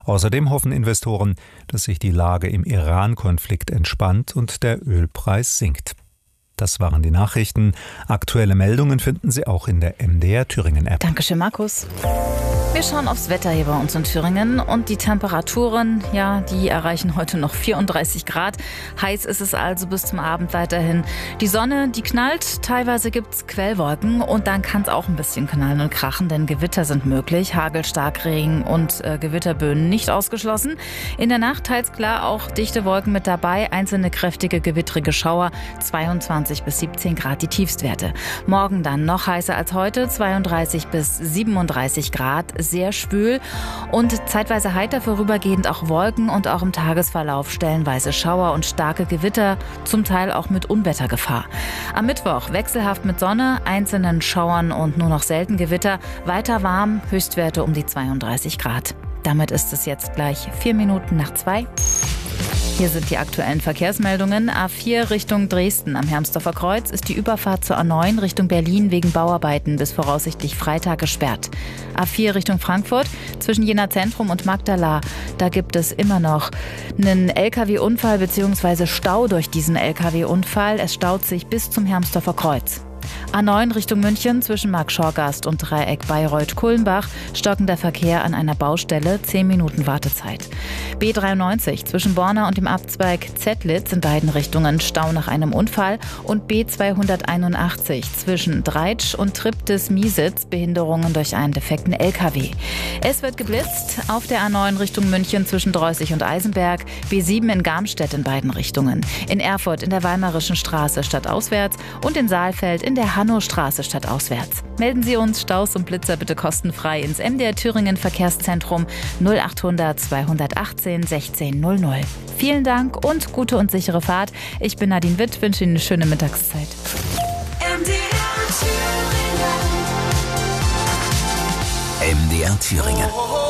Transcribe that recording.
Außerdem hoffen Investoren, dass sich die Lage im Iran-Konflikt entspannt und der Ölpreis sinkt. Das waren die Nachrichten. Aktuelle Meldungen finden Sie auch in der MDR Thüringen-App. Dankeschön, Markus. Wir schauen aufs Wetter hier bei uns in Thüringen und die Temperaturen, die erreichen heute noch 34 Grad. Heiß ist es also bis zum Abend weiterhin. Die Sonne, die knallt, teilweise gibt's Quellwolken und dann kann es auch ein bisschen knallen und krachen, denn Gewitter sind möglich. Hagel, Starkregen und Gewitterböen nicht ausgeschlossen. In der Nacht teils klar auch dichte Wolken mit dabei, einzelne kräftige gewittrige Schauer, 22 bis 17 Grad die Tiefstwerte. Morgen dann noch heißer als heute, 32 bis 37 Grad. Sehr schwül und zeitweise heiter, vorübergehend auch Wolken und auch im Tagesverlauf stellenweise Schauer und starke Gewitter, zum Teil auch mit Unwettergefahr. Am Mittwoch wechselhaft mit Sonne, einzelnen Schauern und nur noch selten Gewitter, weiter warm, Höchstwerte um die 32 Grad. Damit ist es jetzt gleich 4 Minuten nach 2. Hier sind die aktuellen Verkehrsmeldungen. A4 Richtung Dresden am Hermsdorfer Kreuz ist die Überfahrt zur A9 Richtung Berlin wegen Bauarbeiten bis voraussichtlich Freitag gesperrt. A4 Richtung Frankfurt zwischen Jena Zentrum und Magdala. Da gibt es immer noch einen LKW-Unfall bzw. Stau durch diesen LKW-Unfall. Es staut sich bis zum Hermsdorfer Kreuz. A9 Richtung München zwischen Markschorgast und Dreieck Bayreuth-Kulmbach stockender Verkehr an einer Baustelle, 10 Minuten Wartezeit. B93 zwischen Borna und dem Abzweig Zettlitz in beiden Richtungen Stau nach einem Unfall und B281 zwischen Dreitsch und Triptis-Miesitz Behinderungen durch einen defekten LKW. Es wird geblitzt auf der A9 Richtung München zwischen Dreußig und Eisenberg, B7 in Garmstedt in beiden Richtungen, in Erfurt in der Weimarischen Straße stadtauswärts und in Saalfeld in der Hannostraße stadtauswärts. Melden Sie uns Staus und Blitzer bitte kostenfrei ins MDR Thüringen Verkehrszentrum 0800 218 1600. Vielen Dank und gute und sichere Fahrt. Ich bin Nadine Witt, wünsche Ihnen eine schöne Mittagszeit. MDR Thüringen.